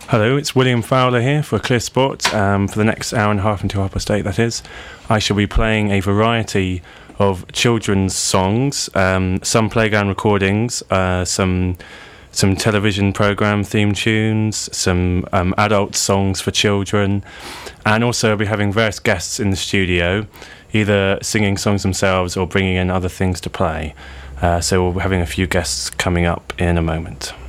Hello, it's William Fowler here for Clear Sport. For the next hour and a half until 8:30, that is, I shall be playing a variety of children's songs, some playground recordings, some television program theme tunes, some adult songs for children, and also I'll be having various guests in the studio, either singing songs themselves or bringing in other things to play. So we'll be having a few guests coming up in a moment.